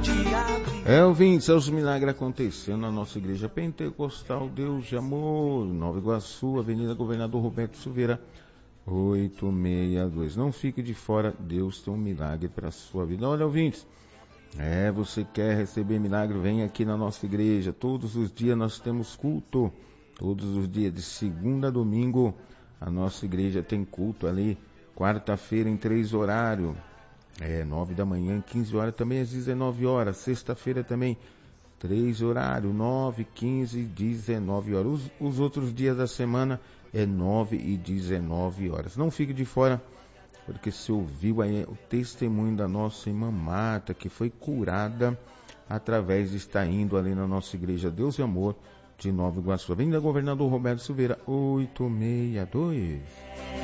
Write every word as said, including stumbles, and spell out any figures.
É, ouvintes, os milagres acontecendo na nossa igreja pentecostal Deus de Amor, Nova Iguaçu, Avenida Governador Roberto Silveira, oito seis dois. Não fique de fora, Deus tem um milagre para a sua vida. Olha, ouvintes, é, você quer receber milagre, vem aqui na nossa igreja. Todos os dias nós temos culto, todos os dias, de segunda a domingo, a nossa igreja tem culto ali, quarta-feira em três horários. É, nove da manhã, quinze horas, também às dezenove horas. Sexta-feira também, três horários, nove, quinze, dezenove horas. Os, os outros dias da semana é nove e dezenove horas. Não fique de fora, porque você ouviu aí o testemunho da nossa irmã Marta, que foi curada através de estar indo ali na nossa igreja Deus e Amor de Nova Iguaçu. Avenida Governador Roberto Silveira, oito seis dois.